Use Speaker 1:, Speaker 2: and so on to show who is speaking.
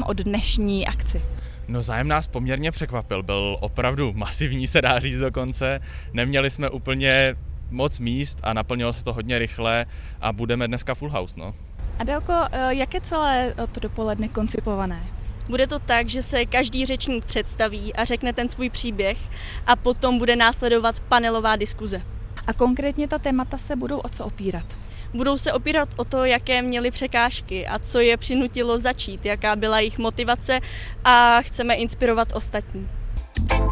Speaker 1: zájem o dnešní akci?
Speaker 2: No, zájem nás poměrně překvapil, byl opravdu masivní, se dá říct dokonce. Neměli jsme úplně moc míst a naplnilo se to hodně rychle a budeme dneska full house, no.
Speaker 1: Adélko, jak je celé to dopoledne koncipované?
Speaker 3: Bude to tak, že se každý řečník představí a řekne ten svůj příběh a potom bude následovat panelová diskuze.
Speaker 1: A konkrétně ta témata se budou o co opírat?
Speaker 3: Budou se opírat o to, jaké měli překážky a co je přinutilo začít, jaká byla jejich motivace a chceme inspirovat ostatní.